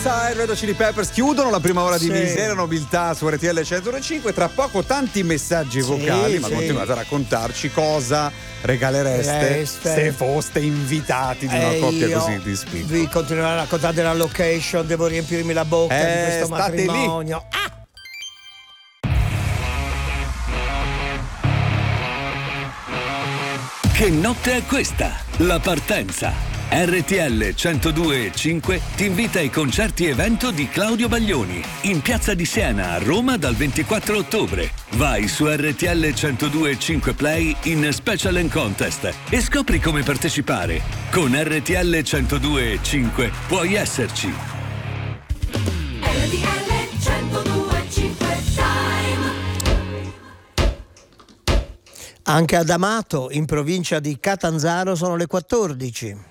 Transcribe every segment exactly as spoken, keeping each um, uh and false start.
Inside, Red Hot Chili Peppers chiudono la prima ora di Sì. Misera Nobiltà su R T L centodue e cinque. Tra poco tanti messaggi Sì, vocali, ma sì. continuate a raccontarci cosa regalereste Reste. se foste invitati di una E coppia io così di spicco. vi continuerò a raccontare della location, devo riempirmi la bocca Eh, di questo state lì. matrimonio. Ah! Che notte è questa? La partenza. R T L centodue e cinque ti invita ai concerti evento di Claudio Baglioni in Piazza di Siena a Roma dal ventiquattro ottobre. Vai su R T L centodue e cinque Play in Special and Contest e scopri come partecipare. Con R T L centodue e cinque puoi esserci. R T L centodue e cinque Time. Anche ad Amato, in provincia di Catanzaro, sono le quattordici.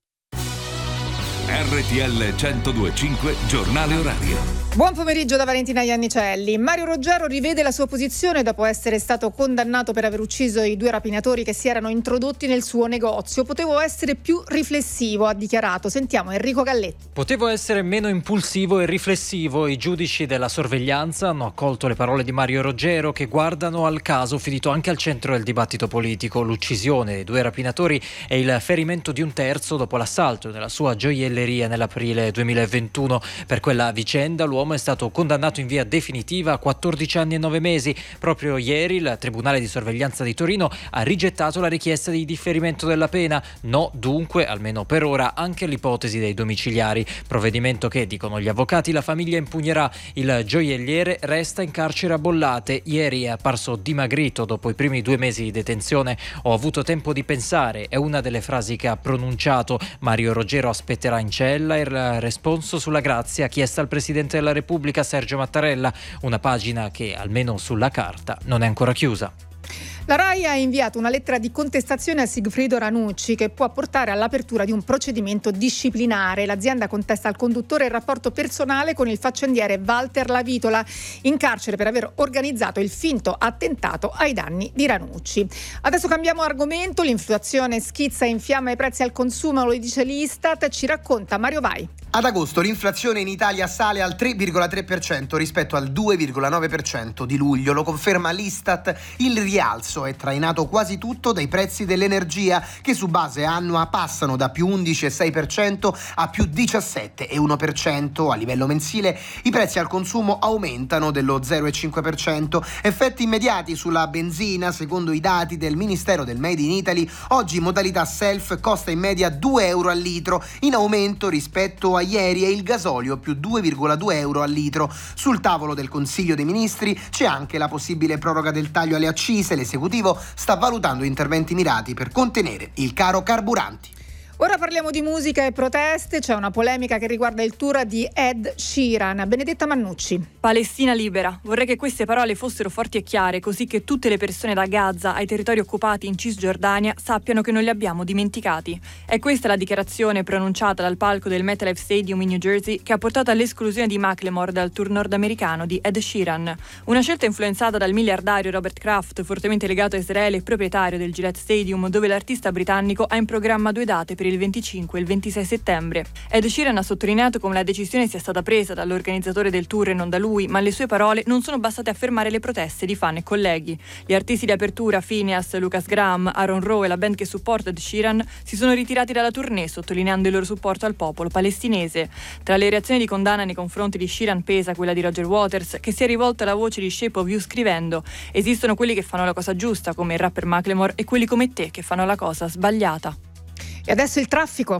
R T L centodue e cinque Giornale Orario. Buon pomeriggio da Valentina Iannicelli. Mario Roggero rivede la sua posizione dopo essere stato condannato per aver ucciso i due rapinatori che si erano introdotti nel suo negozio. Potevo essere più riflessivo, ha dichiarato. Sentiamo Enrico Galletti. Potevo essere meno impulsivo e riflessivo. I giudici della sorveglianza hanno accolto le parole di Mario Roggero, che guardano al caso finito anche al centro del dibattito politico: l'uccisione dei due rapinatori e il ferimento di un terzo dopo l'assalto nella sua gioielleria nell'aprile duemilaventuno. Per quella vicenda l'uomo è stato condannato in via definitiva a quattordici anni e nove mesi. Proprio ieri il Tribunale di Sorveglianza di Torino ha rigettato la richiesta di differimento della pena. No, dunque, almeno per ora, anche l'ipotesi dei domiciliari. Provvedimento che, dicono gli avvocati, la famiglia impugnerà. Il gioielliere resta in carcere a Bollate. Ieri è apparso dimagrito dopo i primi due mesi di detenzione. Ho avuto tempo di pensare, è una delle frasi che ha pronunciato. Mario Roggero aspetterà in cella il responso sulla grazia chiesta al Presidente della Repubblica Sergio Mattarella, una pagina che, almeno sulla carta, non è ancora chiusa. La RAI ha inviato una lettera di contestazione a Sigfrido Ranucci che può portare all'apertura di un procedimento disciplinare. L'azienda contesta al conduttore il rapporto personale con il faccendiere Walter Lavitola, in carcere per aver organizzato il finto attentato ai danni di Ranucci. Adesso cambiamo argomento. L'inflazione schizza e infiamma i prezzi al consumo, lo dice l'Istat, ci racconta Mario Vai. Ad agosto l'inflazione in Italia sale al tre virgola tre per cento rispetto al due virgola nove per cento di luglio. Lo conferma l'Istat. Il rialzo è trainato quasi tutto dai prezzi dell'energia, che su base annua passano da più undici virgola sei per cento a più diciassette virgola uno per cento. A livello mensile i prezzi al consumo aumentano dello zero virgola cinque per cento. Effetti immediati sulla benzina. Secondo i dati del Ministero del Made in Italy, oggi in modalità self costa in media due euro al litro, in aumento rispetto a ieri, e il gasolio più due virgola due euro al litro. Sul tavolo del Consiglio dei Ministri c'è anche la possibile proroga del taglio alle accise. L'esecutivo sta valutando interventi mirati per contenere il caro carburanti. Ora parliamo di musica e proteste. C'è una polemica che riguarda il tour di Ed Sheeran. Benedetta Mannucci. Palestina libera. Vorrei che queste parole fossero forti e chiare, così che tutte le persone da Gaza ai territori occupati in Cisgiordania sappiano che non li abbiamo dimenticati. È questa la dichiarazione pronunciata dal palco del MetLife Stadium in New Jersey che ha portato all'esclusione di Macklemore dal tour nordamericano di Ed Sheeran. Una scelta influenzata dal miliardario Robert Kraft, fortemente legato a Israele e proprietario del Gillette Stadium, dove l'artista britannico ha in programma due date per il venticinque e il ventisei settembre. Ed Sheeran ha sottolineato come la decisione sia stata presa dall'organizzatore del tour e non da lui, ma le sue parole non sono bastate a fermare le proteste di fan e colleghi. Gli artisti di apertura, Phineas, Lucas Graham, Aaron Rowe e la band che supporta Ed Sheeran, si sono ritirati dalla tournée, sottolineando il loro supporto al popolo palestinese. Tra le reazioni di condanna nei confronti di Sheeran pesa quella di Roger Waters, che si è rivolto alla voce di Shape of You scrivendo: esistono quelli che fanno la cosa giusta, come il rapper Macklemore, e quelli come te che fanno la cosa sbagliata. E adesso il traffico.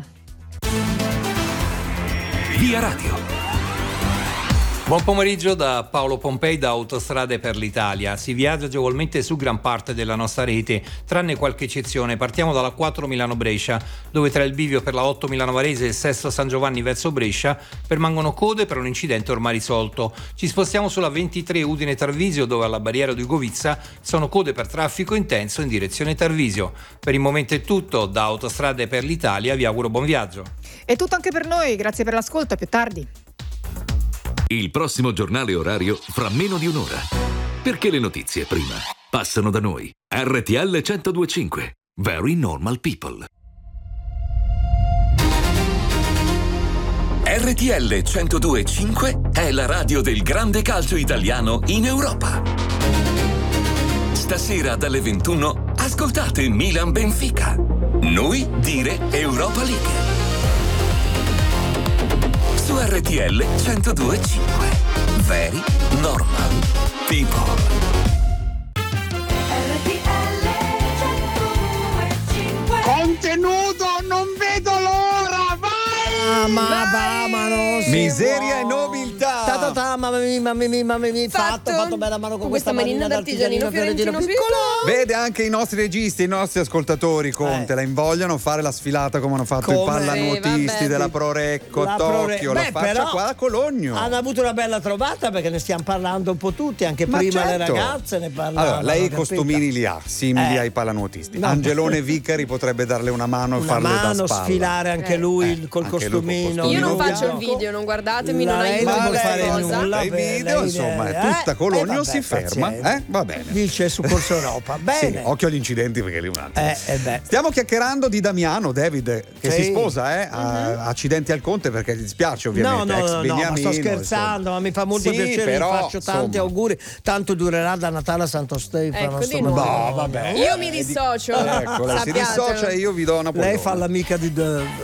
Via Radio. Buon pomeriggio da Paolo Pompei da Autostrade per l'Italia. Si viaggia agevolmente su gran parte della nostra rete, tranne qualche eccezione. Partiamo dalla quattro Milano-Brescia, dove tra il bivio per la otto Milano-Varese e il Sesto San Giovanni verso Brescia permangono code per un incidente ormai risolto. Ci spostiamo sulla ventitré Udine-Tarvisio, dove alla barriera di Ugovizza sono code per traffico intenso in direzione Tarvisio. Per il momento è tutto. Da Autostrade per l'Italia vi auguro buon viaggio. È tutto anche per noi, grazie per l'ascolto, a più tardi. Il prossimo giornale orario fra meno di un'ora. Perché le notizie prima passano da noi. R T L centodue e cinque. Very Normal People. R T L centodue e cinque è la radio del grande calcio italiano in Europa. Stasera dalle ventuno ascoltate Milan Benfica. Noi dire Europa League. Su R T L centodue e cinque. Very normal people. Contenuto, non vedo l'ora, vai! Ah, ma va, ma non si Miseria può. e nobiltà. Ta ta ta, mamma mia, mamma mia, mamma mia, fatto, Fatto. fatto bene a mano con, Con questa questa manina manina d'artigianino d'artigianino fiorentino fiorentino piccolo. Vede anche i nostri registi, i nostri ascoltatori, Conte, Eh. la invogliano a fare la sfilata come hanno fatto i Come? pallanuotisti Sì, vabbè. della Prorecco, La Tokyo, Prore- la Beh, faccia però qua a Cologno. Hanno avuto una bella trovata perché ne stiamo parlando un po' tutti, anche Ma prima le certo. ragazze ne parlavano. Allora, lei i capito? costumini li ha, simili Eh. ai pallanuotisti. No. Angelone Vicari potrebbe darle una mano e Una farle da mano, spalla. sfilare anche Eh. lui Eh, col anche lui col costumino. Io non Bianco. faccio il video, non guardatemi, non Lei non aiuto Ma può questa fare lei cosa. nulla. dai beh, video, lei insomma, deve- è tutta eh, Cologno eh, vabbè, si ferma, pazienza. eh? Va bene. Dice su Corso Europa. Sì, Bene. occhio agli incidenti perché lì un attimo. Eh, eh beh. Stiamo chiacchierando di Damiano, David, che Sì. si sposa, eh? A- Accidenti al Conte perché gli dispiace No, ovviamente. no, ex no, no, ma beniamino, sto scherzando, insomma. ma mi fa molto Sì, piacere, però, gli faccio tanti insomma. auguri, tanto durerà da Natale a Santo Stefano. Ecco, di insomma. nuovo. No, vabbè. Io mi dissocio. Ecco, lei si sappiatelo. dissocia e io vi do una Lei fa l'amica di Dove.